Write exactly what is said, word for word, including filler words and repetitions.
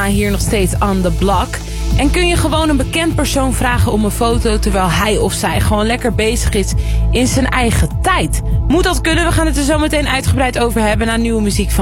Hier nog steeds on the block. En kun je gewoon een bekend persoon vragen om een foto terwijl hij of zij gewoon lekker bezig is in zijn eigen tijd? Moet dat kunnen? We gaan het er zo meteen uitgebreid over hebben na nieuwe muziek van